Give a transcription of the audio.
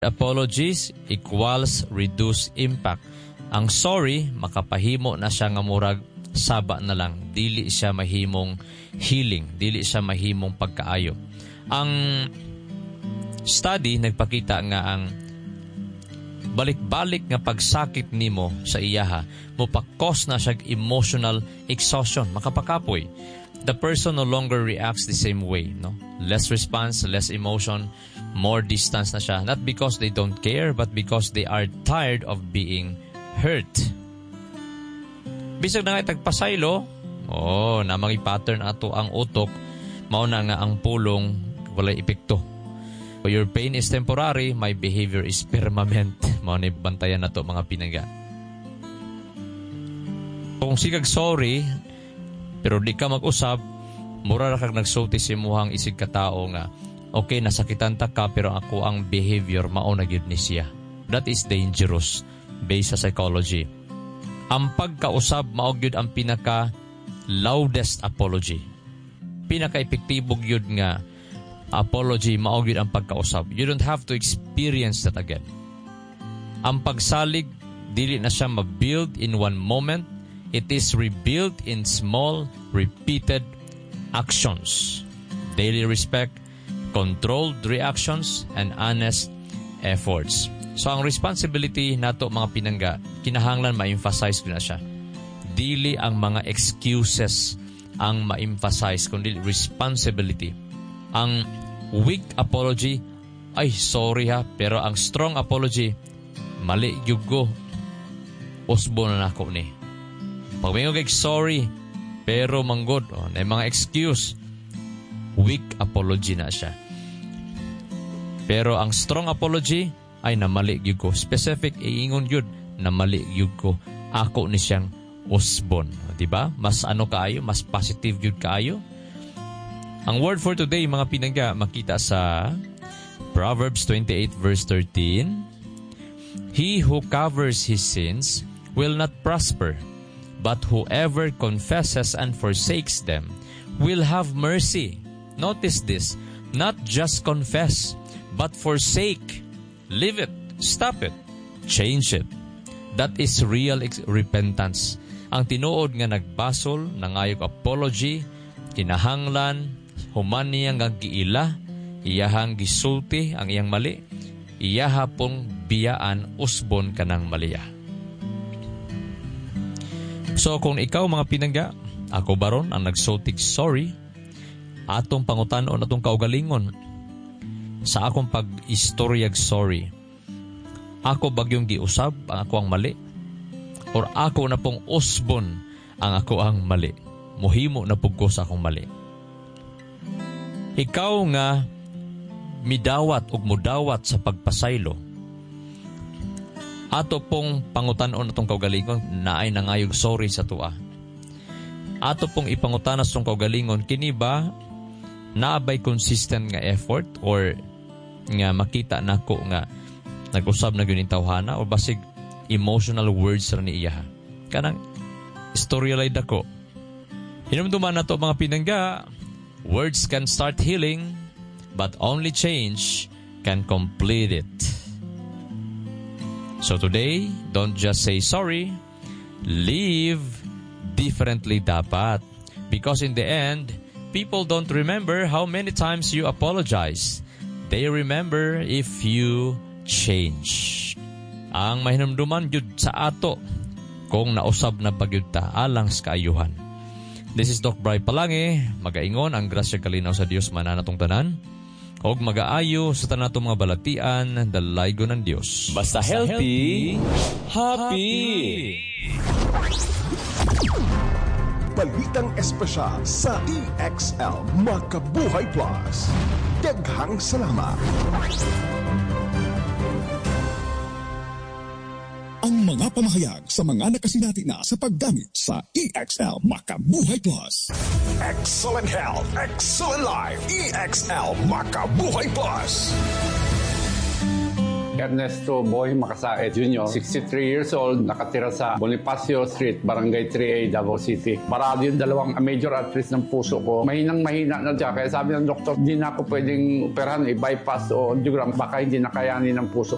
Apologies equals reduced impact. Ang sorry, makapahimo na siya nga murag saba na lang. Dili siya mahimong healing. Dili siya mahimong pagkaayo. Ang study nagpakita nga ang balik-balik nga pagsakit nimo sa iyaha, mupakos na siya emotional exhaustion, makapakapoy. The person no longer reacts the same way, no? Less response, less emotion, more distance na siya. Not because they don't care, but because they are tired of being hurt. Bisag na nga tagpasaylo, namang i-pattern ato ang utok, mauna nga ang pulong walay epekto. Your pain is temporary, my behavior is permanent. Mauna bantayan na to mga pinangga. Kung sigag sorry, pero di ka mag-usab, mura ra kag nagsulti si muhang isig katao nga, okay, nasakitan ta ka, pero ako ang behavior mauna gyud ni siya. That is dangerous based sa psychology. Ang pagkausab mao gyud ang pinaka loudest apology. Pinaka-epektibo gyud nga apology mao gyud ang pagkausab. You don't have to experience that again. Ang pagsalig dili na siya ma-build in one moment. It is rebuilt in small, repeated actions. Daily respect, controlled reactions, and honest efforts. So, ang responsibility nato mga pinangga, kinahanglan ma-emphasize ko na siya. Dili ang mga excuses ang ma-emphasize, kundi responsibility. Ang weak apology, ay sorry ha, pero ang strong apology, mali yugo, usbo na nako ni. Pag may sorry, pero manggod, na mga excuse, weak apology na siya. Pero ang strong apology, ay namali yun ko. Specific, iingon yun, namali yun ko. Ako ni siyang usbon. Diba? Mas ano kaayo, mas positive yun kaayo. Ang word for today, mga pinangga, makita sa Proverbs 28 verse 13. He who covers his sins will not prosper, but whoever confesses and forsakes them will have mercy. Notice this, not just confess, but forsake. Leave it, stop it, change it. That is real repentance. Ang tinuod nga nagbasol, nangayog apology, kinahanglan, human niyang giila, iyahang gisulti ang iyang mali, iyahapong biyaan usbon kanang maliya. So kung ikaw mga pinangga, ako baron ang nagsultig sorry, atong pangutanon atong kaugalingon, sa akong pag-istoryag sorry, ako bagyong giusab ang ako ang mali, or ako na pong usbon ang ako ang mali, muhimo na pugko sa akong mali. Ikaw nga midawat ug mudawat sa pagpasaylo, ato pong pangutanon atong kaugalingon na ay nangayog sorry sa tua. Ato pong ipangutanas tong kaugalingon, kini ba naabay consistent nga effort or nga makita nako nga nag-usab na gyud tawhana o basig emotional words ra ni iya. Kanang storyline dako. Hinumduman nato mga pinangga, words can start healing, but only change can complete it. So today, don't just say sorry, live differently dapat. Because in the end, people don't remember how many times you apologize. They remember if you change. Ang mahinumduman yun sa ato kung nausab na bagyud ta alang sa kaayuhan. This is Doc Bri Palangi, magaingon ang grasya kalinaw sa Dios mananatong tanan. Og mag-aayo sa tanatong mga balatian, dalaygo ng Diyos. Basta healthy, happy! Balitang espesyal sa EXL Makabuhay Plus. Daghang salamat! Ang mga pamahayag sa mga nakasinati na sa paggamit sa EXL Makabuhay Plus. Excellent health, excellent life. EXL Makabuhay Plus. Ernesto Boy Macasaet Jr., 63 years old, nakatira sa Bonifacio Street, Barangay 3A, Davao City. Marami yung dalawang major arteries ng puso ko. Mahinang-mahina na siya. Kaya sabi ng doktor, hindi na ako pwedeng operahan, i-bypass o angiogram. Baka hindi nakayanin ng puso.